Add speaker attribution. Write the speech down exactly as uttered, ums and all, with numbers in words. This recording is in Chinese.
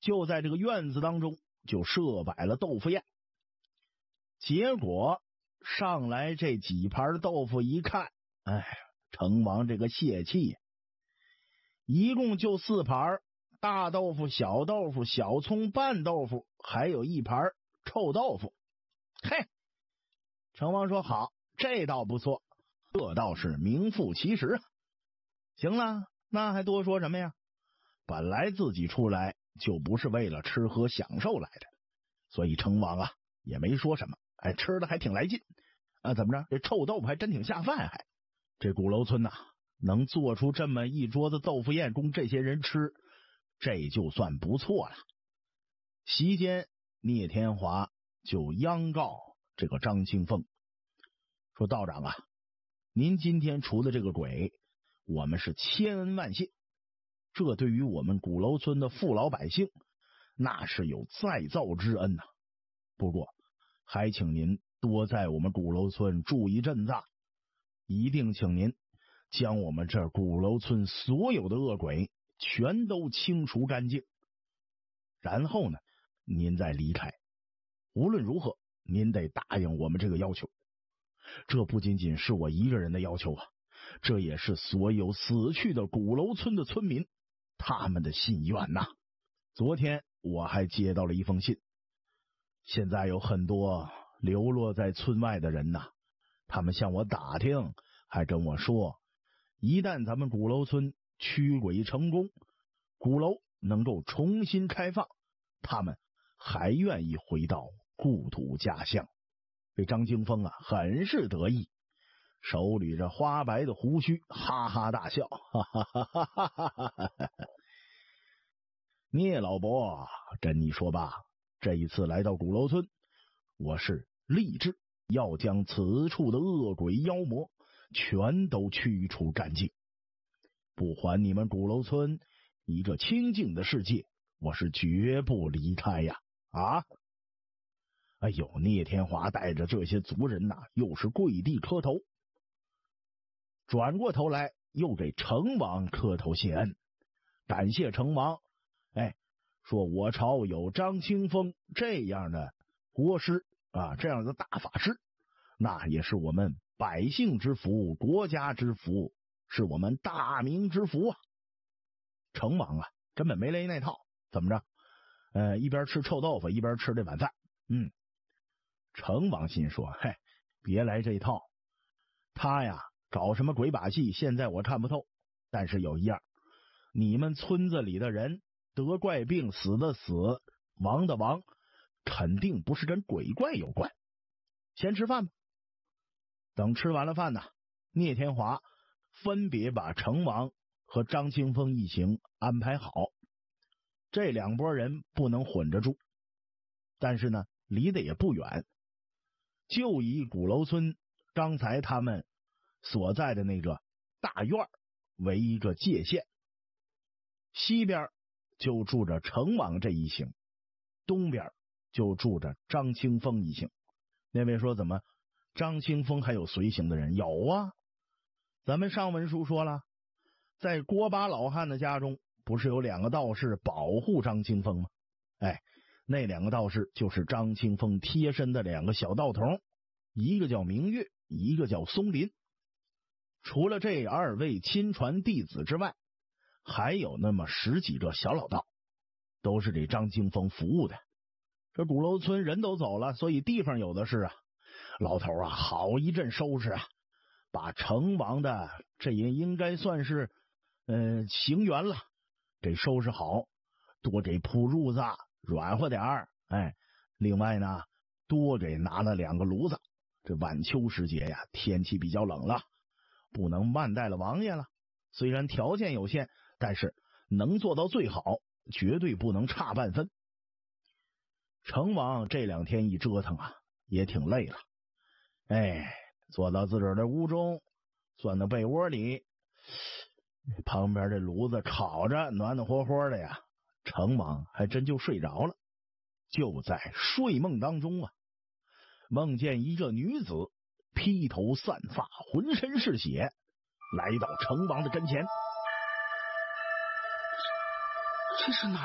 Speaker 1: 就在这个院子当中就设摆了豆腐宴。结果上来这几盘豆腐一看，哎，成王这个泄气，一共就四盘，大豆腐、小豆腐、小葱拌豆腐，还有一盘臭豆腐。嘿，成王说好，这倒不错，这倒是名副其实啊。行了，那还多说什么呀？本来自己出来就不是为了吃喝享受来的，所以成王啊也没说什么，哎，吃的还挺来劲啊。怎么着？这臭豆腐还真挺下饭，还这鼓楼村呐、啊，能做出这么一桌子豆腐宴供这些人吃，这就算不错了。席间，聂天华就央告这个张清风说：“道长啊，您今天除的这个鬼，我们是千恩万谢。这对于我们鼓楼村的父老百姓，那是有再造之恩呐、啊。不过，还请您多在我们鼓楼村住一阵子，一定请您将我们这鼓楼村所有的恶鬼全都清除干净。然后呢，您再离开。无论如何，您得答应我们这个要求。这不仅仅是我一个人的要求啊，这也是所有死去的鼓楼村的村民他们的心愿呐。昨天我还接到了一封信，现在有很多流落在村外的人呐，他们向我打听，还跟我说，一旦咱们鼓楼村驱鬼成功，鼓楼能够重新开放，他们还愿意回到故土家乡。这张清风啊，很是得意，手捋着花白的胡须，哈哈大笑，哈哈哈哈哈哈！聂老伯，跟你说吧，这一次来到鼓楼村，我是立志要将此处的恶鬼妖魔全都驱除干净，不还你们鼓楼村一个清净的世界，我是绝不离开呀！啊！哎呦，聂天华带着这些族人呐、啊，又是跪地磕头，转过头来又给成王磕头谢恩，感谢成王。哎，说我朝有张清风这样的国师啊，这样的大法师，那也是我们百姓之福，国家之福，是我们大明之福啊。成王啊，根本没来那套，怎么着？呃，一边吃臭豆腐，一边吃这晚饭。嗯，成王心说：“嘿，别来这套。他呀，搞什么鬼把戏，现在我看不透。但是有一样，你们村子里的人得怪病，死的死，亡的亡，肯定不是跟鬼怪有关。先吃饭吧。”等吃完了饭呢，聂天华分别把成王和张清风一行安排好，这两拨人不能混着住，但是呢，离得也不远，就以鼓楼村刚才他们所在的那个大院为一个界限，西边就住着成王这一行，东边就住着张清风一行。那位说，怎么张清风还有随行的人？有啊，咱们上文书说了，在郭巴老汉的家中不是有两个道士保护张清风吗？哎，那两个道士就是张清风贴身的两个小道童，一个叫明月，一个叫松林。除了这二位亲传弟子之外，还有那么十几个小老道，都是给张清风服务的。这鼓楼村人都走了，所以地方有的是啊。老头啊，好一阵收拾啊，把成王的这也应该算是呃行辕了，给收拾好，多给铺褥子，软和点儿。哎，另外呢，多给拿了两个炉子。这晚秋时节呀，天气比较冷了，不能慢待了王爷了。虽然条件有限，但是能做到最好，绝对不能差半分。成王这两天一折腾啊，也挺累了。哎，坐到自个儿的屋中，钻到被窝里，旁边这炉子烤着，暖暖和和的呀。成王还真就睡着了。就在睡梦当中啊，梦见一个女子披头散发，浑身是血，来到成王的跟前。
Speaker 2: 这是哪